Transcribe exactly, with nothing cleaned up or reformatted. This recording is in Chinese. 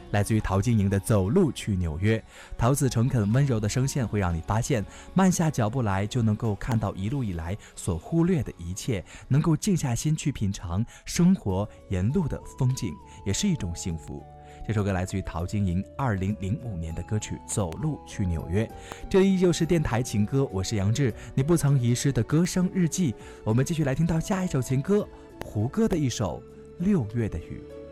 来自于陶晶莹的《走路去纽约》。陶子诚恳温柔的声线会让你发现，慢下脚步来就能够看到一路以来所忽略的一切，能够静下心去品尝生活沿路的风景，也是一种幸福。这首歌来自于陶晶莹二零零五年的歌曲《走路去纽约》。这里依旧是电台情歌，我是杨志，你不曾遗失的歌声日记。我们继续来听到下一首情歌，胡歌的一首《六月的雨》。